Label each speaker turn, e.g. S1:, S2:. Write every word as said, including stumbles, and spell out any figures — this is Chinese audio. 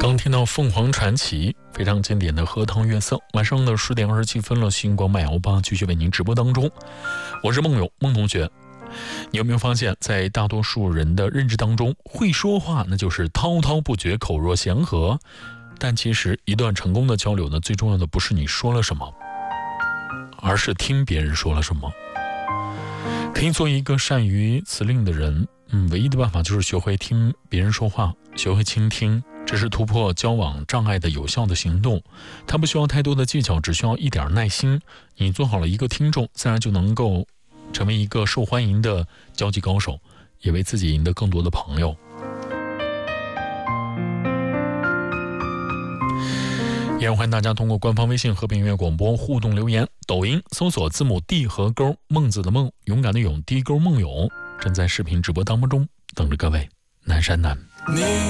S1: 刚听到凤凰传奇非常经典的荷塘月色，晚上的十点二十七分了，星光麦摇吧继续为您直播当中，我是梦友梦同学。你有没有发现，在大多数人的认知当中，会说话那就是滔滔不绝，口若悬河，但其实一段成功的交流呢，最重要的不是你说了什么，而是听别人说了什么。可以做一个善于辞令的人，嗯，唯一的办法就是学会听别人说话，学会倾听，这是突破交往障碍的有效的行动。它不需要太多的技巧，只需要一点耐心。你做好了一个听众，自然就能够成为一个受欢迎的交际高手，也为自己赢得更多的朋友。也欢迎大家通过官方微信和平音乐广播互动留言，抖音搜索字母 D 和勾，孟子的孟，勇敢的勇，D 勾孟勇，正在视频直播当中等着各位。南山南。